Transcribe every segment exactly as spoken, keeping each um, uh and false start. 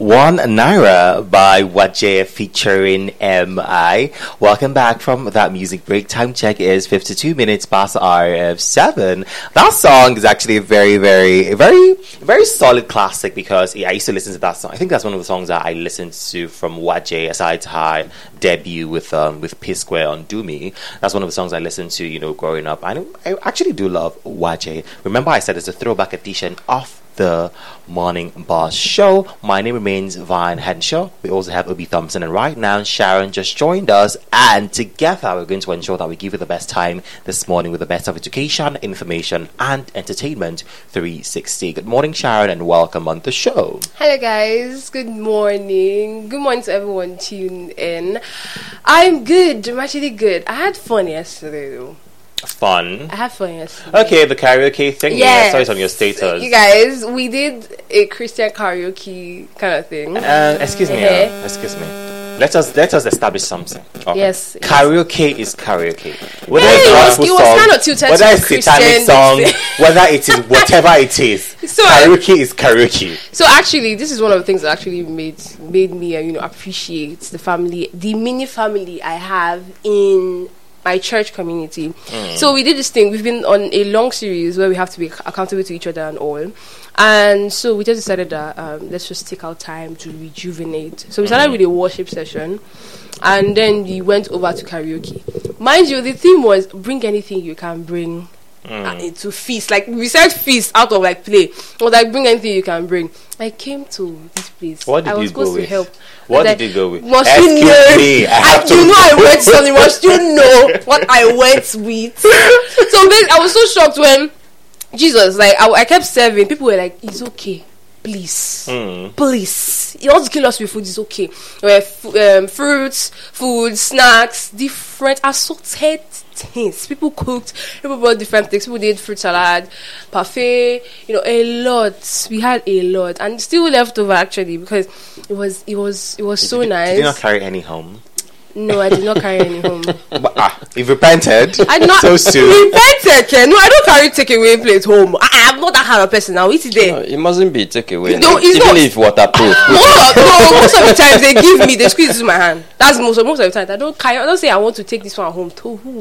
One Naira by Wajay featuring M I. Welcome back from that music break. Time check is fifty-two minutes past the hour of seven. That song is actually a very, very, very, very solid classic because yeah, I used to listen to that song. I think that's one of the songs that I listened to from Wajay aside her debut with um with P Square on Do Me. That's one of the songs I listened to, you know, growing up. I, I actually do love Wajay. Remember I said it's a throwback edition of the Morning Boss Show. My name remains Vine Henshaw. We also have Obi Thompson, and right now Sharon just joined us, and together we're going to ensure that we give you the best time this morning with the best of education, information, and entertainment three sixty. Good morning, Sharon, and welcome on the show. Hello, guys. Good morning. Good morning to everyone tuned in. I'm good. I'm actually good. I had fun yesterday, though. Fun. I had fun yesterday. Okay, the karaoke thing. Yes. Yeah, I saw it on your status. You guys, we did a Christian karaoke kind of thing. Uh, excuse me. Uh-huh. Uh, excuse me. Let us let us establish something. Okay. Yes. Karaoke is karaoke. Whether Hey, it's it was- gospel it was song, kind of tilted whether to it's satanic Christian song, thing. whether it is whatever it is, So, karaoke is karaoke. So actually, this is one of the things that actually made made me, uh, you know, appreciate the family, the mini family I have in my church community. Mm. So we did this thing. We've been on a long series where we have to be accountable to each other and all. And so we just decided that um, let's just take our time to rejuvenate. So we started mm. with a worship session, and then we went over to karaoke. Mind you, the theme was bring anything you can bring. Mm. Uh, into feast, like we said feast out of like play, or like bring anything you can bring. I came to this place. What did I was you supposed go to with? help. What But did you go with? Must Excuse you know? me, I I, have to you know I went something. Must you know what I went with? So basically, I was so shocked when Jesus, like I, I kept serving. People were like, "It's okay, please, mm. please. You want to kill us with food? It's okay. We have f- um, fruits, food, snacks, different assorted things. People cooked. People brought different things. People did fruit salad, parfait. You know, a lot. We had a lot, and still left over actually because it was it was it was Did so you, nice. Did you not carry any home? No, I did not carry any home. But, ah, you've repented. I not so soon. repented. Ken. No, I don't carry takeaway plate home. I, I'm not that kind of person now. It's there. No, it mustn't be takeaway. No, No, it's even not. if waterproof. most, no, most of the times they give me, they squeeze it to my hand. That's most of most of the time. I don't carry. I don't say I want to take this one home to who.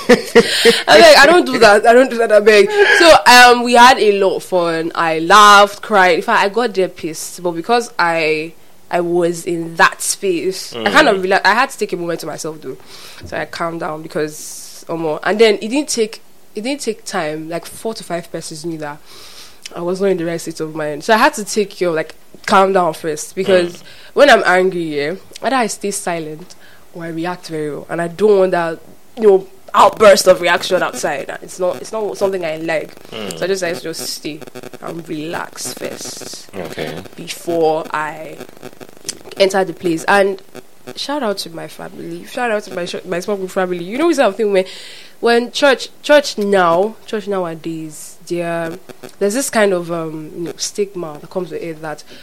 I beg, I don't do that. I don't do that. I beg. So um, we had a lot of fun. I laughed, cried. In fact, I got there pissed, but because I. I was in that space. Mm. I kind of realized I had to take a moment to myself though, so I calmed down because um, and then it didn't take it didn't take time. Like four to five persons knew that I was not in the right state of mind, so I had to take your like calm down first because mm. when I'm angry, yeah, either I stay silent or I react very well, and I don't want that you know outburst of reaction outside. It's not it's not something I like. Mm. So I just like to just stay and relax first. Okay. Before I enter the place. And shout out to my family. Shout out to my sh- my small group family. You know it's something when when church church now church nowadays there there's this kind of um you know stigma that comes with it that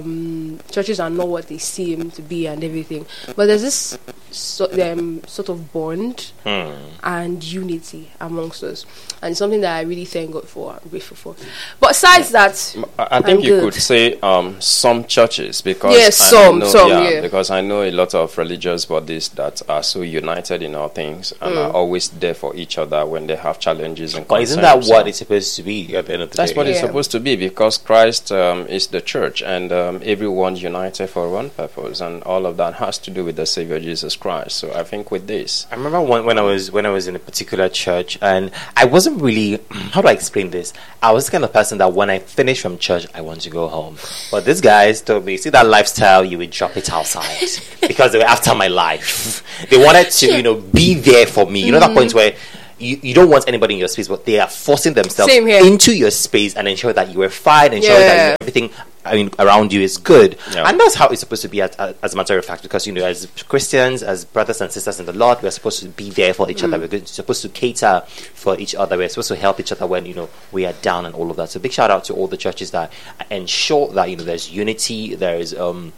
um churches are not what they seem to be and everything, but there's this so, um, sort of bond hmm. and unity amongst us, and something that I really thank God for. I'm grateful for. But besides that, I, I think I'm you good. could say um some churches because yes, I some, know, some, yeah, yeah. because I know a lot of religious bodies that are so united in all things and Mm. are always there for each other when they have challenges and But concerns. isn't that So what it's supposed to be at the end of the That's day? what it's Yeah. supposed to be because Christ um, is the church and um, everyone united for one purpose, and all of that has to do with the Savior Jesus Christ. So I think with this, I remember when, when I was when I was in a particular church, and I wasn't really how do I explain this? I was the kind of person that when I finish from church, I want to go home. But these guys told me, see that lifestyle, you would drop it outside because they were after my life. They wanted to, you know, be there for me. You know that point where you, you don't want anybody in your space, but they are forcing themselves Same here. into your space and ensure that you are fine, ensure Yeah. that you know, everything I mean around you is good. Yeah. And that's how it's supposed to be, as, as a matter of fact, because you know, as Christians, as brothers and sisters in the Lord, we're supposed to be there for each other. We're good- supposed to cater for each other. We're supposed to help each other when you know we are down and all of that. So big shout out to all the churches that ensure that you know there's unity, there is um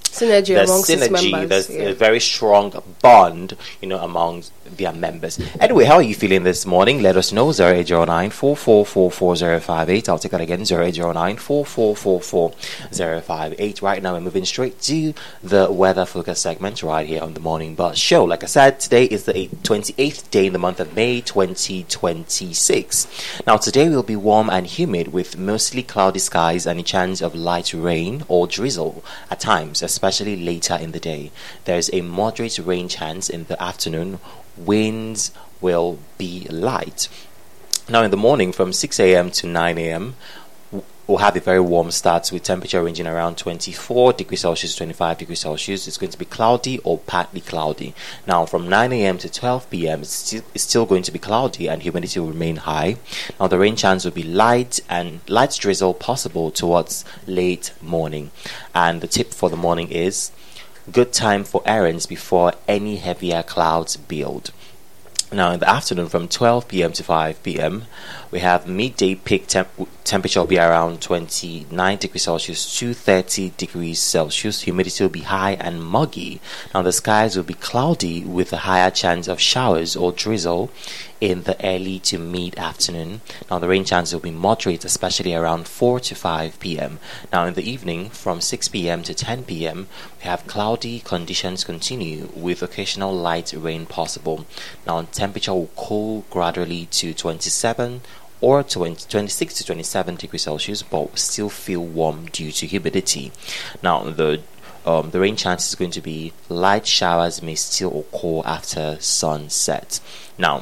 Synergy there's amongst its synergy, members, there's yeah. a very strong bond, you know, among their members. Anyway, how are you feeling this morning? Let us know. Zero eight zero nine four four four four zero five eight. I'll take that again. Zero eight zero nine four four four four zero five eight. Right now, we're moving straight to the weather focus segment right here on the Morning Buzz Show. Like I said, today is the twenty-eighth day in the month of May, twenty twenty-six. Now, today will be warm and humid with mostly cloudy skies and a chance of light rain or drizzle at times, especially later in the day. There's a moderate rain chance in the afternoon. Winds will be light. Now in the morning from six a.m. to nine a.m. we'll have a very warm start with temperature ranging around twenty-four degrees Celsius to twenty-five degrees Celsius. It's going to be cloudy or partly cloudy. Now from nine a.m. to twelve p.m. It's still, it's still going to be cloudy and humidity will remain high. Now the rain chance will be light and light drizzle possible towards late morning. And the tip for the morning is good time for errands before any heavier clouds build. Now in the afternoon from twelve p.m. to five p.m. we have midday peak temp- temperature will be around twenty-nine degrees Celsius to thirty degrees Celsius. Humidity will be high and muggy. Now the skies will be cloudy with a higher chance of showers or drizzle in the early to mid afternoon. Now the rain chance will be moderate, especially around four to five p.m. Now in the evening from six p.m. to ten p.m. we have cloudy conditions continue with occasional light rain possible. Now temperature will cool gradually to twenty-seven or twenty, twenty-six to twenty-seven degrees Celsius, but will still feel warm due to humidity. Now the Um, the rain chance is going to be light showers may still occur after sunset. Now,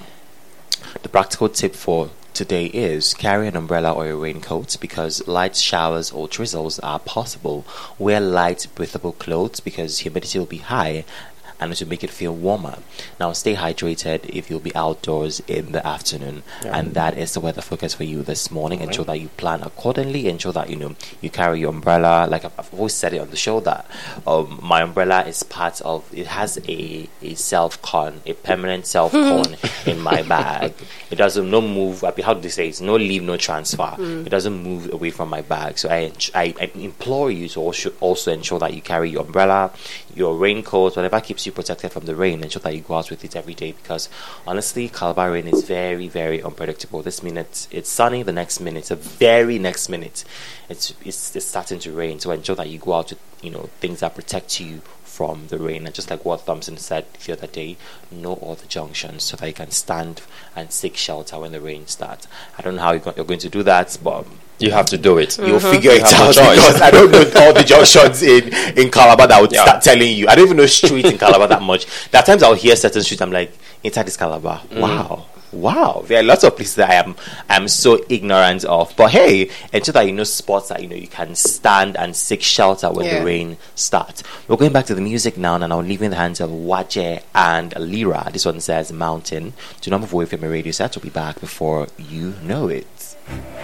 the practical tip for today is carry an umbrella or a raincoat because light showers or drizzles are possible. Wear light breathable clothes because humidity will be high and it will make it feel warmer. Now stay hydrated if you'll be outdoors in the afternoon. Yeah. And that is the weather focus for you this morning. Ensure that you plan accordingly. Ensure that you know you carry your umbrella. Like I've, I've always said it on the show that um, my umbrella is part of, it has a, a self con, a permanent self con in my bag. It doesn't no move. How do they say? It's no leave, no transfer. Mm. It doesn't move away from my bag. So I, I, I implore you to also, also ensure that you carry your umbrella, your raincoat, whatever keeps you protected from the rain. Ensure that you go out with it every day because honestly Calabar rain is very very unpredictable. This minute it's sunny, the next minute, the very next minute it's, it's it's starting to rain. So ensure that you go out with you know things that protect you from the rain. And just like what Thompson said the other day, know all the junctions so that you can stand and seek shelter when the rain starts. I don't know how you're go- you're going to do that, but you have to do it. You'll Mm-hmm. figure You it have out no choice. because I don't know all the junctions in, in Calabar that would Yeah. start telling you. I don't even know streets in Calabar that much. There are times I'll hear certain streets, I'm like, inside this Calabar. Mm. Wow. Wow. There are lots of places that I am I'm so ignorant of. But hey, ensure that you know spots that you know you can stand and seek shelter when Yeah. the rain starts. We're going back to the music now and I'll leave in the hands of Waje and Lira. This one says Mountain. Do not move away from your radio set. We'll be back before you know it.